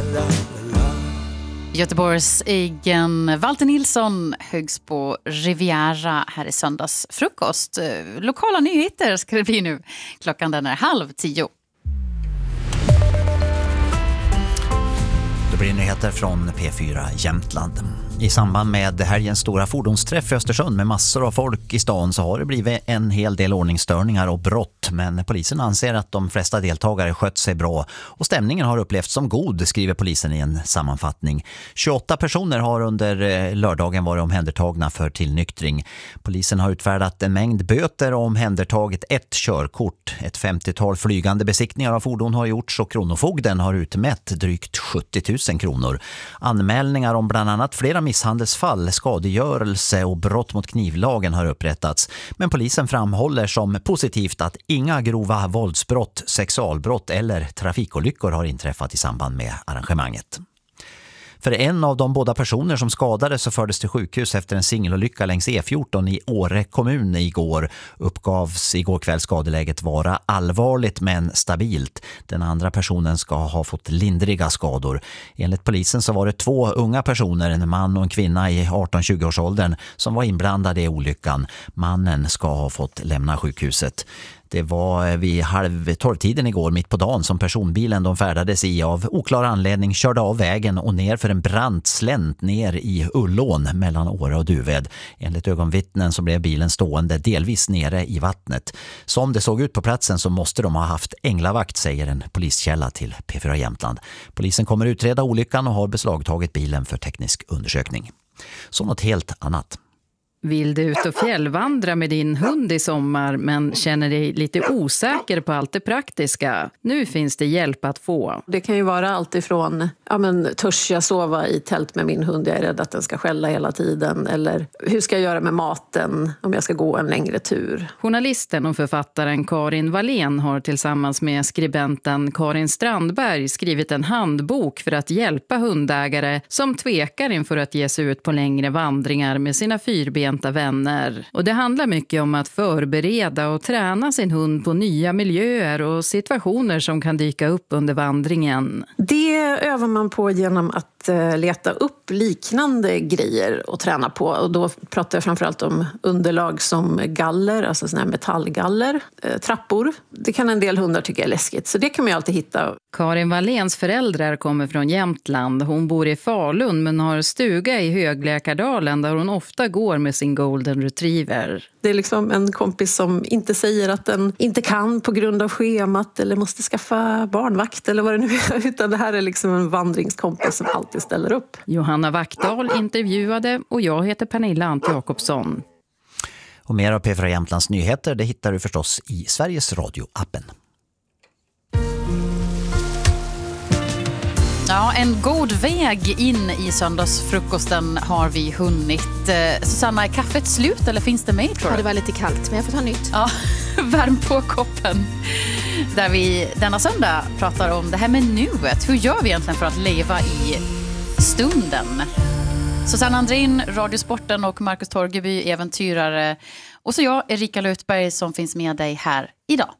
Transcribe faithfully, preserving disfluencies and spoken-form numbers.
Göteborgs egen Walter Nilsson högs på Riviera här i söndags frukost. Lokala nyheter ska det bli nu. Klockan den är halv tio. Det blir nyheter från P fyra Jämtland. I samband med helgens stora fordonsträff i Östersund med massor av folk i stan så har det blivit en hel del ordningsstörningar och brott. Men polisen anser att de flesta deltagare skött sig bra och stämningen har upplevts som god, skriver polisen i en sammanfattning. tjugoåtta personer har under lördagen varit omhändertagna för tillnyktring. Polisen har utfärdat en mängd böter och omhändertagit ett körkort. Ett femtiotal flygande besiktningar av fordon har gjorts och kronofogden har utmätt drygt sjuttio tusen kronor. Anmälningar om bland annat flera misshandelsfall, skadegörelse och brott mot knivlagen har upprättats. Men polisen framhåller som positivt att inga grova våldsbrott, sexualbrott eller trafikolyckor har inträffat i samband med arrangemanget. För en av de båda personer som skadades så fördes till sjukhus efter en singelolycka längs E fjorton i Åre kommun igår. Uppgavs igår kväll skadeläget vara allvarligt men stabilt. Den andra personen ska ha fått lindriga skador. Enligt polisen så var det två unga personer, en man och en kvinna i arton till tjugo års åldern, som var inblandade i olyckan. Mannen ska ha fått lämna sjukhuset. Det var vid halv tolv-tiden igår mitt på dagen som personbilen de färdades i av oklar anledning körde av vägen och ner för en brant slänt ner i Ullån mellan Åre och Duved. Enligt ögonvittnen så blev bilen stående delvis nere i vattnet. Som det såg ut på platsen så måste de ha haft änglavakt, säger en poliskälla till P fyra Jämtland. Polisen kommer utreda olyckan och har beslagtagit bilen för teknisk undersökning. Så något helt annat. Vill du ut och fjällvandra med din hund i sommar men känner dig lite osäker på allt det praktiska? Nu finns det hjälp att få. Det kan ju vara allt ifrån, ja men törs jag sova i tält med min hund, jag är rädd att den ska skälla hela tiden. Eller hur ska jag göra med maten om jag ska gå en längre tur? Journalisten och författaren Karin Wallén har tillsammans med skribenten Karin Strandberg skrivit en handbok för att hjälpa hundägare som tvekar inför att ge sig ut på längre vandringar med sina fyrbenta vänner. Och det handlar mycket om att förbereda och träna sin hund på nya miljöer och situationer som kan dyka upp under vandringen. Det övar man på genom att leta upp liknande grejer och träna på. Och då pratar jag framförallt om underlag som galler, alltså såna här metallgaller, trappor. Det kan en del hundar tycka är läskigt, så det kan man ju alltid hitta. Karin Walléns föräldrar kommer från Jämtland. Hon bor i Falun men har stuga i Högläkardalen där hon ofta går med sin golden retriever. Det är liksom en kompis som inte säger att den inte kan på grund av schemat eller måste skaffa barnvakt eller vad det nu är, utan det här är liksom en vandringskompis som alltid ställer upp. Johanna Wachtdahl intervjuade och jag heter Pernilla Ant Jakobsson. Och mer av P fyra Jämtlands nyheter det hittar du förstås i Sveriges Radio-appen. Ja, en god väg in i söndagsfrukosten har vi hunnit. Susanna, är kaffet slut eller finns det med, tror du? Ja, det var lite kallt, men jag får ta nytt. Ja, värm på koppen. Där vi denna söndag pratar om det här med nuet. Hur gör vi egentligen för att leva i stunden? Susanna Andrin, Radiosporten och Marcus Torgeby, äventyrare. Och så jag, Erika Lutberg, som finns med dig här idag.